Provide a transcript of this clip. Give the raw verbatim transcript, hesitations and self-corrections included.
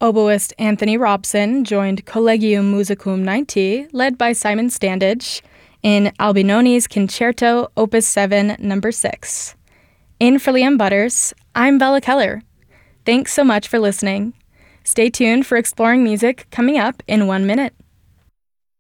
Oboist Anthony Robson joined Collegium Musicum ninety, led by Simon Standage, in Albinoni's Concerto Opus seven, number six. In for Liam Butters, I'm Bella Keller. Thanks so much for listening. Stay tuned for Exploring Music coming up in one minute.